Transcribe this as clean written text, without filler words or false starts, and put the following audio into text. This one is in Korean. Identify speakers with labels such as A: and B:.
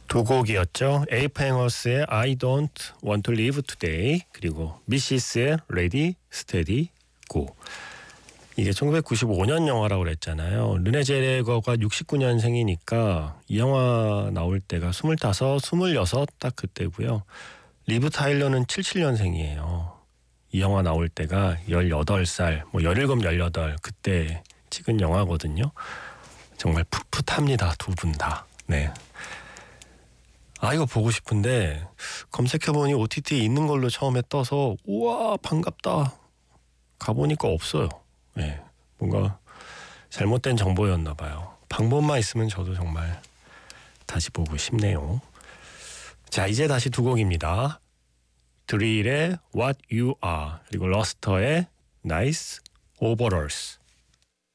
A: 두 곡이었죠. 에이팽어스의 I don't want to live today 그리고 미시스의 Ready, Steady, Go. 이게 1995년 영화라고 그랬잖아요. 르네 제레거가 69년생이니까 이 영화 나올 때가 25, 26 딱 그때고요. 리브 타일러는 77년생이에요. 이 영화 나올 때가 18살, 뭐 17, 18 그때 찍은 영화거든요. 정말 풋풋합니다. 두 분 다. 네. 아 이거 보고 싶은데 검색해보니 OTT에 있는 걸로 처음에 떠서 우와 반갑다. 가보니까 없어요. 네, 뭔가 잘못된 정보였나 봐요. 방법만 있으면 저도 정말 다시 보고 싶네요. 자 이제 다시 두 곡입니다. 드릴의 What You Are 그리고 러스터의 Nice Overalls.